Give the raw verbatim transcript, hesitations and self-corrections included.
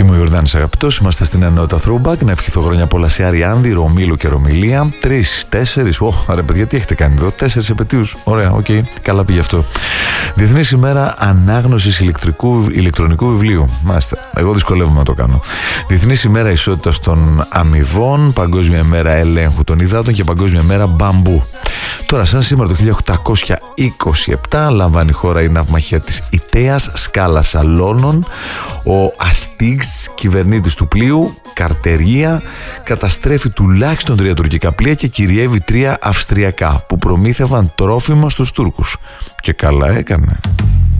Είμαι ο Ιορδάνης αγαπητός, είμαστε στην ενότητα Throwback. Να ευχηθώ χρόνια πολλά σε Αριάνδη, Ρωμήλου και Ρωμιλία. Τρεις, τέσσερις, ω, ρε παιδιά, τι έχετε κάνει εδώ, τέσσερις επετείους. Ωραία, οκ, okay. Καλά πήγε αυτό. Διεθνής ημέρα ανάγνωσης ηλεκτρικού, ηλεκτρονικού βιβλίου. Μάλιστα, εγώ δυσκολεύομαι να το κάνω. Διεθνής ημέρα ισότητας των αμοιβών, Παγκόσμια ημέρα ελέγχου των υδάτων και Παγκόσμια ημέρα μπαμπού. Τώρα, σαν σήμερα το χίλια οκτακόσια είκοσι επτά, λαμβάνει η χώρα η ναυμαχία της Ιτέας Σκάλα Σαλώνων. Ο Αστίγκς, κυβερνήτης του πλοίου Καρτερία, καταστρέφει τουλάχιστον τρία τουρκικά πλοία και κυριεύει τρία αυστριακά που προμήθευαν τρόφιμα στους Τούρκους. Και καλά έκανε.